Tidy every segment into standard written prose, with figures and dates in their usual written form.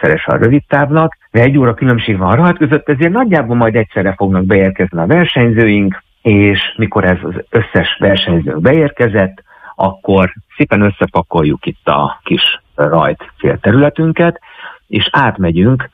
kétszeres a rövid távnak, de 1 óra különbség van a rajt között, ezért nagyjából majd egyszerre fognak beérkezni a versenyzőink, és mikor ez az összes versenyző beérkezett, akkor szépen összepakoljuk itt a kis rajt célterületünket, és átmegyünk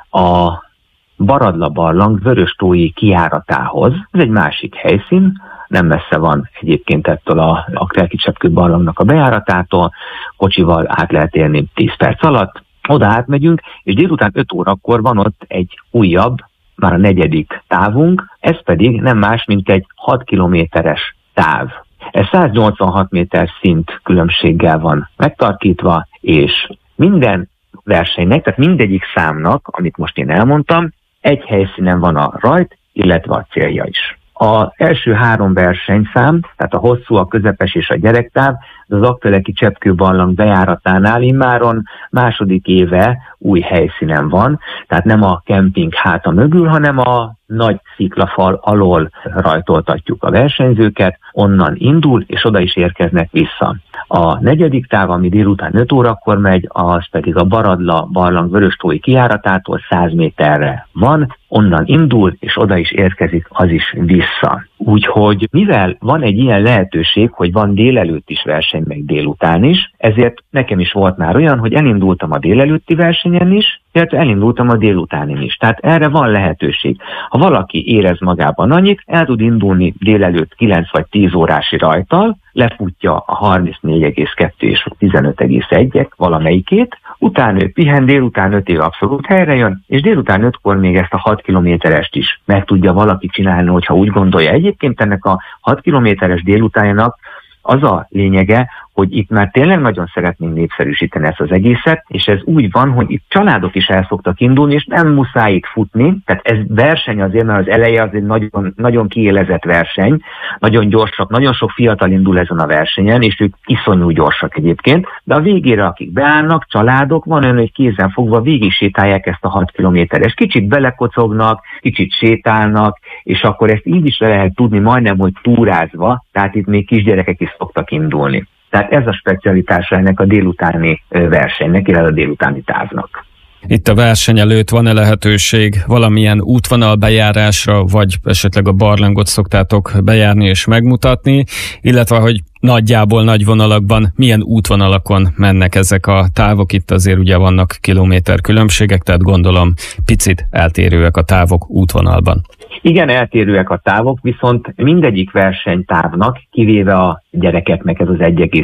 a Baradla barlang Vöröstói kijáratához. Ez egy másik helyszín, nem messze van egyébként ettől a Krelki-Csepkő barlangnak a bejáratától, kocsival át lehet érni 10 perc alatt, oda átmegyünk, és délután 5 órakor van ott egy újabb, már a 4. távunk, ez pedig nem más, mint egy 6 kilométeres táv. Ez 186 méter szint különbséggel van megtarkítva, és minden versenynek, tehát mindegyik számnak, amit most én elmondtam, egy helyszínen van a rajt, illetve a célja is. Az első 3 versenyszám, tehát a hosszú, a közepes és a gyerektáv, az Aggteleki Csepkő barlang bejáratánál immáron 2. éve új helyszínen van, tehát nem a kemping háta mögül, hanem a nagy sziklafal alól rajtoltatjuk a versenyzőket, onnan indul, és oda is érkeznek vissza. A 4. táv, ami délután 5 órakor megy, az pedig a Baradla barlang Vöröstói kijáratától 100 méterre van, onnan indul, és oda is érkezik az is vissza. Úgyhogy mivel van egy ilyen lehetőség, hogy van délelőtt is verseny, meg délután is, ezért nekem is volt már olyan, hogy elindultam a délelőtti versenyen is, illetve elindultam a délutánin is. Tehát erre van lehetőség. Ha valaki érez magában annyit, el tud indulni délelőtt 9 vagy 10 órási rajttal, lefutja a 34,2 és 15,1-ek valamelyikét, utána ő pihen, délután 5-ig abszolút helyre jön, és délután 5-kor még ezt a 6 kilométerest is meg tudja valaki csinálni, hogyha úgy gondolja. Egyébként ennek a 6 kilométeres délutánjának az a lényege, hogy itt már tényleg nagyon szeretnénk népszerűsíteni ezt az egészet, és ez úgy van, hogy itt családok is el szoktak indulni, és nem muszáj itt futni, tehát ez verseny azért, mert az eleje az egy nagyon, nagyon kiélezett verseny, nagyon gyorsak, nagyon sok fiatal indul ezen a versenyen, és ők iszonyú gyorsak egyébként, de a végére, akik beállnak, családok, van olyan, hogy kézen fogva végig sétálják ezt a 6 kilométeres, kicsit belekocognak, kicsit sétálnak, és akkor ezt így is le lehet tudni majdnem, hogy túrázva, tehát itt még kisgyerekek is szoktak indulni. Tehát ez a specialitása ennek a délutáni versenynek, illetve a délutáni távnak. Itt a verseny előtt van-e lehetőség valamilyen útvonal bejárásra, vagy esetleg a barlangot szoktátok bejárni és megmutatni, illetve hogy nagyjából nagy vonalakban milyen útvonalakon mennek ezek a távok? Itt azért ugye vannak kilométer különbségek, tehát gondolom picit eltérőek a távok útvonalban. Igen, eltérőek a távok, viszont mindegyik versenytávnak, kivéve a gyerekeknek ez az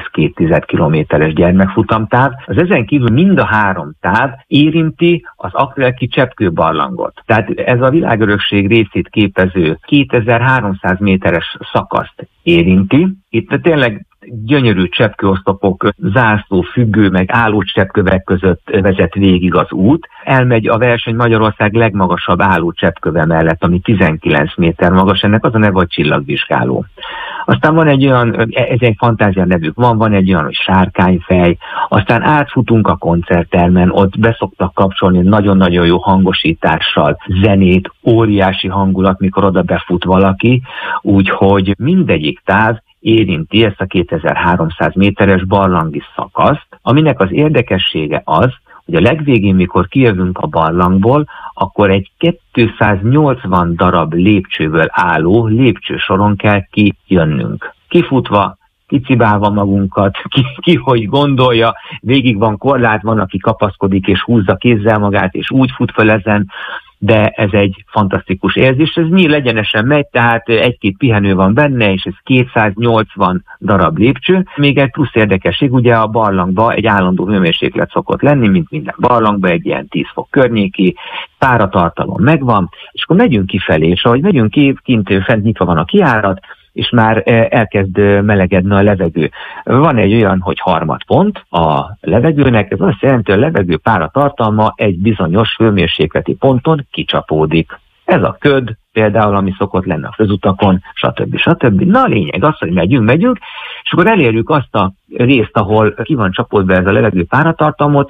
1,2 kilométeres gyermekfutamtáv, az ezen kívül mind a 3 táv érinti az Aggteleki Csepkő barlangot. Tehát ez a világörökség részét képező 2300 méteres szakaszt érinti. Itt tényleg gyönyörű cseppkőoszlopok, zászló, függő, meg álló cseppkövek között vezet végig az út. Elmegy a verseny Magyarország legmagasabb álló cseppköve mellett, ami 19 méter magas, ennek az a neve, hogy csillagvizsgáló. Aztán van egy olyan, ez egy fantázia nevük van egy olyan, hogy sárkányfej, aztán átfutunk a koncerttermen, ott beszoktak kapcsolni nagyon-nagyon jó hangosítással, zenét, óriási hangulat, mikor oda befut valaki, úgyhogy mindegyik táv érinti ezt a 2300 méteres barlangi szakaszt, aminek az érdekessége az, hogy a legvégén, mikor kijövünk a barlangból, akkor egy 280 darab lépcsőből álló lépcsősoron kell kijönnünk. Kifutva, kicibálva magunkat, ki hogy gondolja, végig van korlát, van, aki kapaszkodik és húzza kézzel magát, és úgy fut fel ezen, de ez egy fantasztikus érzés, ez nyíl egyenesen megy, tehát 1-2 pihenő van benne, és ez 280 darab lépcső. Még egy plusz érdekesség, ugye a barlangba egy állandó hőmérséklet szokott lenni, mint minden barlangba, egy ilyen 10 fok környéki, páratartalom megvan, és akkor megyünk kifelé, és ahogy megyünk ki, kint fent nyitva van a kijárat, és már elkezd melegedni a levegő. Van egy olyan, hogy harmadpont a levegőnek, ez azt jelenti, hogy a levegő páratartalma egy bizonyos hőmérsékleti ponton kicsapódik. Ez a köd, például, ami szokott lenni a közutakon, stb. Na a lényeg az, hogy megyünk, és akkor elérjük azt a részt, ahol ki van csapódva ez a levegő páratartalmot, egy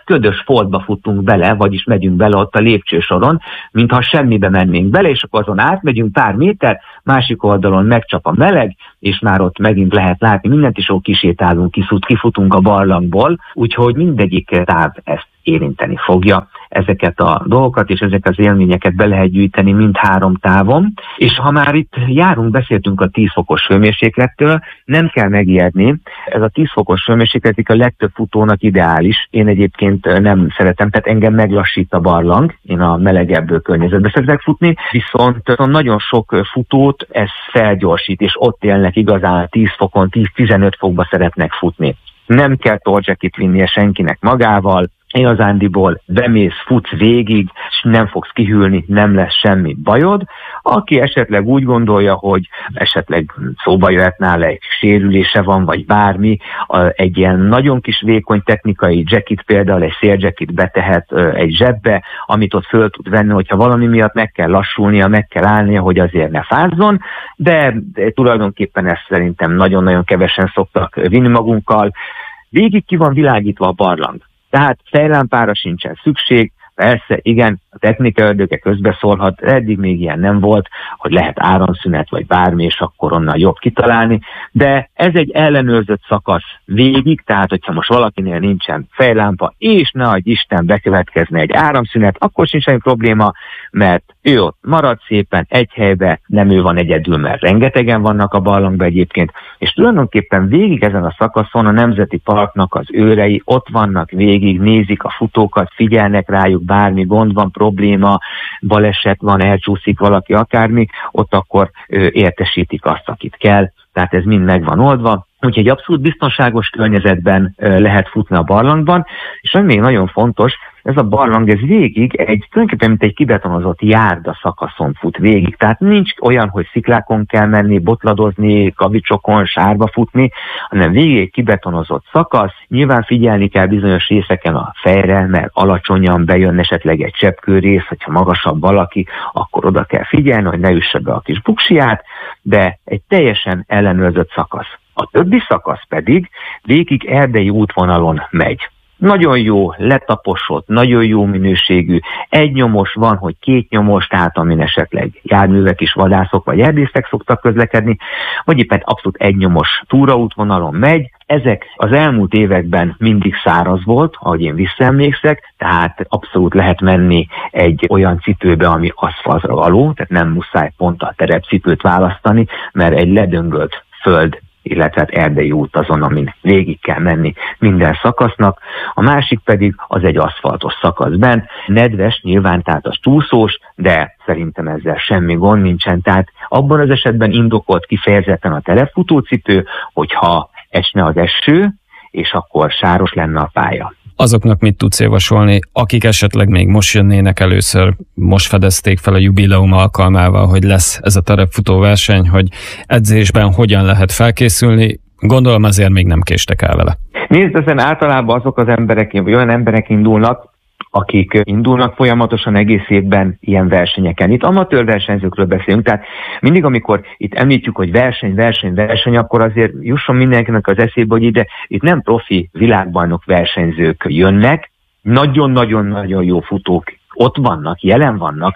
ködös foltba futunk bele, vagyis megyünk bele ott a lépcsősoron, mintha semmibe mennénk bele, és akkor azon átmegyünk pár méter, másik oldalon megcsap a meleg, és már ott megint lehet látni mindent, és ott kisétálunk, kifutunk a barlangból, úgyhogy mindegyik táv ezt érinteni fogja. Ezeket a dolgokat és ezek az élményeket be lehet gyűjteni mindhárom távon, és ha már itt járunk, beszéltünk a 10 fokos hőmérséklettől, nem kell megijedni, ez a 10 fokos hőmérséklet a legtöbb futónak ideális, én egyébként nem szeretem, tehát engem meglassít a barlang, én a melegebb környezetbe szeretek futni, viszont nagyon sok futót ez felgyorsít, és ott élnek igazán 10 fokon, 10-15 fokba szeretnek futni. Nem kell torjackit vinnie senkinek magával, igazándiból bemész, futsz végig, és nem fogsz kihűlni, nem lesz semmi bajod. Aki esetleg úgy gondolja, hogy esetleg szóba jöhet nála egy sérülése van, vagy bármi, egy ilyen nagyon kis vékony technikai jacket, például egy széljacket betehet egy zsebbe, amit ott föl tud venni, hogyha valami miatt meg kell lassulnia, meg kell állnia, hogy azért ne fázzon, de tulajdonképpen ezt szerintem nagyon-nagyon kevesen szoktak vinni magunkkal. Végig ki van világítva a barlang. Tehát fejlámpára sincsen szükség, persze, igen, a technika ördöge közbeszólhat, eddig még ilyen nem volt, hogy lehet áramszünet vagy bármi, és akkor onnan jobb kitalálni, de ez egy ellenőrzött szakasz végig, tehát hogyha most valakinél nincsen fejlámpa, és ne adj Isten bekövetkezne egy áramszünet, akkor sincs semmi probléma, mert ő ott marad szépen egy helybe, nem ő van egyedül, mert rengetegen vannak a barlangban egyébként, és tulajdonképpen végig ezen a szakaszon a Nemzeti Parknak az őrei ott vannak végig, nézik a futókat, figyelnek rájuk, bármi gond van, probléma, baleset van, elcsúszik valaki, akármi, ott akkor értesítik azt, akit kell, tehát ez mind meg van oldva. Úgyhogy egy abszolút biztonságos környezetben lehet futni a barlangban, és ami még nagyon fontos, ez a barlang, ez végig tulajdonképpen mint egy kibetonozott járda szakaszon fut végig. Tehát nincs olyan, hogy sziklákon kell menni, botladozni, kavicsokon, sárba futni, hanem végig egy kibetonozott szakasz. Nyilván figyelni kell bizonyos részeken a fejre, mert alacsonyan bejön esetleg egy cseppkőrész, hogyha magasabb valaki, akkor oda kell figyelni, hogy ne üsse be a kis buksiját, de egy teljesen ellenőrzött szakasz. A többi szakasz pedig végig erdei útvonalon megy. Nagyon jó, letaposott, nagyon jó minőségű, egy nyomos van, hogy két nyomos, tehát amin esetleg járművek is, vadászok vagy erdészek szoktak közlekedni, vagy éppen abszolút egy nyomos túraútvonalon megy. Ezek az elmúlt években mindig száraz volt, ahogy én visszaemlékszek, tehát abszolút lehet menni egy olyan cipőbe, ami aszfaltra való, tehát nem muszáj pont a terepcipőt választani, mert egy ledöngölt föld, illetve erdei út azon, amin végig kell menni minden szakasznak. A másik pedig az egy aszfaltos szakasz bent, nedves nyilván, tehát az túlszós, de szerintem ezzel semmi gond nincsen. Tehát abban az esetben indokolt kifejezetten a terepfutócipő, hogyha esne az eső, és akkor sáros lenne a pálya. Azoknak mit tudsz javasolni, akik esetleg még most jönnének először, most fedezték fel a jubileum alkalmával, hogy lesz ez a terepfutó verseny, hogy edzésben hogyan lehet felkészülni? Gondolom azért még nem késtek el vele. Nézd, ezen általában azok az emberek, vagy olyan emberek indulnak, akik indulnak folyamatosan egész évben ilyen versenyeken. Itt amatőr versenyzőkről beszélünk, tehát mindig, amikor itt említjük, hogy verseny, akkor azért jusson mindenkinek az eszébe, hogy itt nem profi világbajnok versenyzők jönnek, nagyon-nagyon-nagyon jó futók ott vannak, jelen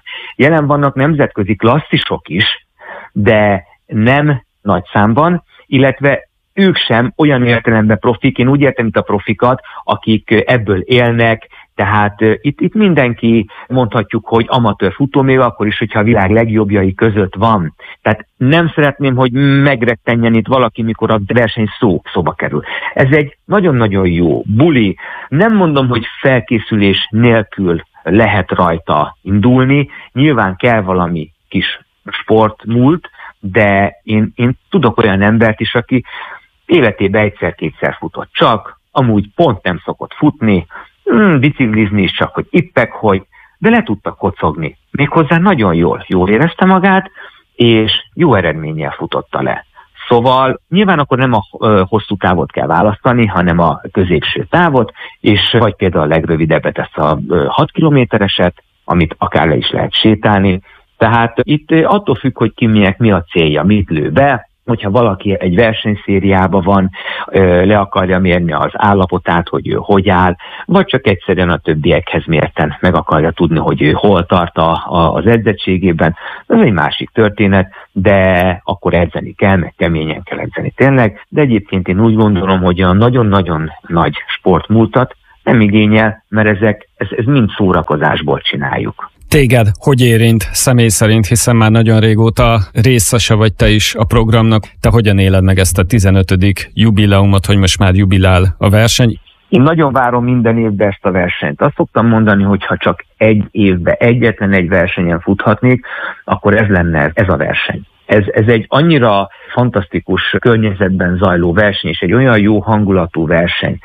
vannak nemzetközi klasszisok is, de nem nagy számban, illetve ők sem olyan értelemben profik, én úgy értem itt a profikat, akik ebből élnek, tehát itt mindenki mondhatjuk, hogy amatőr futó, még akkor is, hogyha a világ legjobbjai között van. Tehát nem szeretném, hogy megrettenjen itt valaki, mikor a verseny szóba kerül. Ez egy nagyon-nagyon jó buli. Nem mondom, hogy felkészülés nélkül lehet rajta indulni. Nyilván kell valami kis sportmúlt, de én tudok olyan embert is, aki életében egyszer-kétszer futott csak, amúgy pont nem szokott futni, biciklizni is csak, hogy ippek, de le tudta kocogni. Méghozzá nagyon jól érezte magát, és jó eredménnyel futotta le. Szóval nyilván akkor nem a hosszú távot kell választani, hanem a középső távot, és vagy például a legrövidebbet, ezt a 6 kilométereset, amit akár le is lehet sétálni. Tehát itt attól függ, hogy mi a célja, mit lő be. hogyha valaki egy versenyszériában van, le akarja mérni az állapotát, hogy ő hogy áll, vagy csak egyszerűen a többiekhez mérten meg akarja tudni, hogy ő hol tart az edzettségében, ez egy másik történet, de akkor edzeni kell, meg keményen kell edzeni tényleg, de egyébként én úgy gondolom, hogy a nagyon-nagyon nagy sportmúltat nem igényel, mert ez mind szórakozásból csináljuk. Téged hogy érint személy szerint, hiszen már nagyon régóta részese vagy te is a programnak. Te hogyan éled meg ezt a 15. jubileumot, hogy most már jubilál a verseny? Én nagyon várom minden évben ezt a versenyt. Azt szoktam mondani, hogy ha csak egy évben egyetlen egy versenyen futhatnék, akkor ez lenne ez a verseny. Ez egy annyira fantasztikus környezetben zajló verseny, és egy olyan jó hangulatú verseny,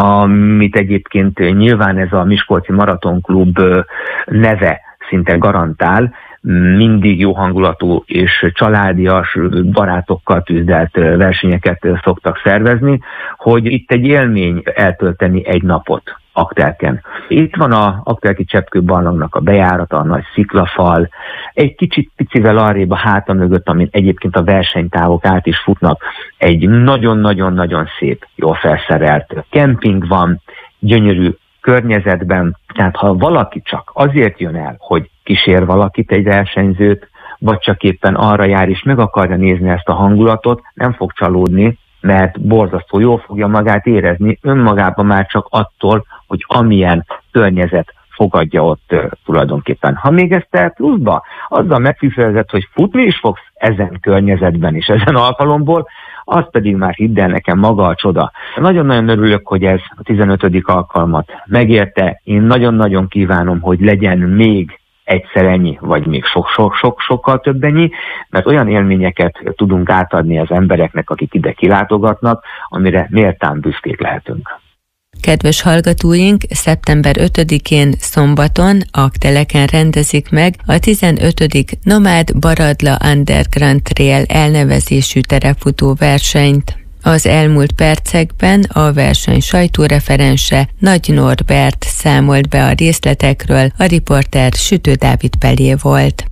amit egyébként nyilván ez a Miskolci Maratonklub neve szinte garantál, mindig jó hangulatú és családias, barátokkal tűzdelt versenyeket szoktak szervezni, hogy itt egy élmény eltölteni egy napot Aktelken. Itt van a Aktelki Cseppkő-barlangnak a bejárata, a nagy sziklafal, egy kicsit picivel arrébb a háta mögött, amin egyébként a versenytávok át is futnak, egy nagyon-nagyon-nagyon szép, jól felszerelt kemping van, gyönyörű környezetben, tehát ha valaki csak azért jön el, hogy kísér valakit, egy versenyzőt, vagy csak éppen arra jár és meg akarja nézni ezt a hangulatot, nem fog csalódni, mert borzasztó jól fogja magát érezni önmagában már csak attól, hogy amilyen környezet fogadja ott tulajdonképpen. Ha még ezt te pluszba azzal megfűszerezed, hogy futni is fogsz ezen környezetben és ezen alkalomból, az pedig már hidd el nekem maga a csoda. Nagyon-nagyon örülök, hogy ez a 15. alkalmat megérte. Én nagyon-nagyon kívánom, hogy legyen még egyszer ennyi, vagy még sokkal több ennyi, mert olyan élményeket tudunk átadni az embereknek, akik ide kilátogatnak, amire méltán büszkék lehetünk. Kedves hallgatóink, szeptember 5-én szombaton Akteleken rendezik meg a 15. Nomád Baradla Underground Trail elnevezésű terepfutó versenyt. Az elmúlt percekben a verseny sajtóreferense Nagy Norbert számolt be a részletekről, a riporter Sütő Dávid Pelé volt.